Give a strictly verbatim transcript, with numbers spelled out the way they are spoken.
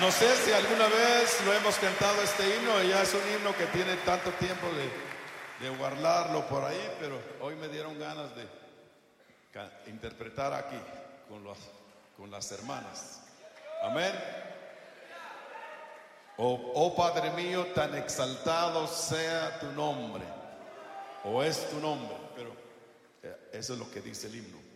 No sé si alguna vez lo hemos cantado este himno, ya es un himno que tiene tanto tiempo de, de guardarlo por ahí, pero hoy me dieron ganas de interpretar aquí con, los, con las hermanas. Amén. Oh, oh Padre mío, tan exaltado sea tu nombre, o es tu nombre, pero eso es lo que dice el himno.